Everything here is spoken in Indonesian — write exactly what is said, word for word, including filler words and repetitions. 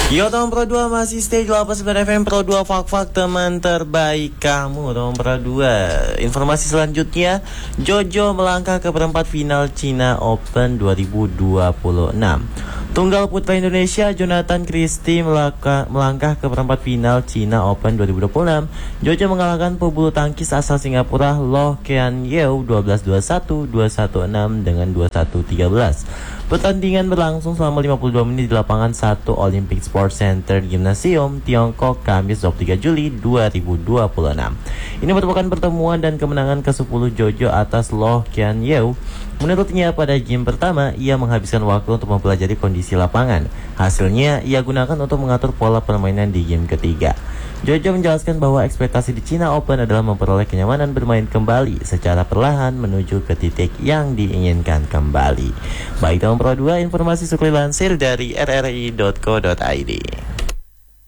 Yo teman Pro dua masih stay di delapan puluh sembilan F M Pro dua Fak-Fak teman terbaik kamu teman Pro dua. Informasi selanjutnya, Jojo melangkah ke perempat final China Open dua ribu dua puluh enam. Tunggal putra Indonesia Jonathan Christie melangkah, melangkah ke perempat final China Open dua ribu dua puluh enam. Jojo mengalahkan pebulu tangkis asal Singapura Loh Kean Yew dua belas dua puluh satu, dua puluh satu enam dengan dua puluh satu tiga belas. Pertandingan berlangsung selama lima puluh dua menit di lapangan satu Olympic Sports Center Gymnasium, Tiongkok, Kamis dua puluh tiga Juli dua ribu dua puluh enam. Ini merupakan pertemuan dan kemenangan kesepuluh Jojo atas Loh Kean Yew. Menurutnya pada game pertama, ia menghabiskan waktu untuk mempelajari kondisi lapangan. Hasilnya, ia gunakan untuk mengatur pola permainan di game ketiga. Jojo menjelaskan bahwa ekspektasi di China Open adalah memperoleh kenyamanan bermain kembali secara perlahan menuju ke titik yang diinginkan kembali. Baik teman Pro dua, informasi sekali lansir dari r r i dot co dot i d.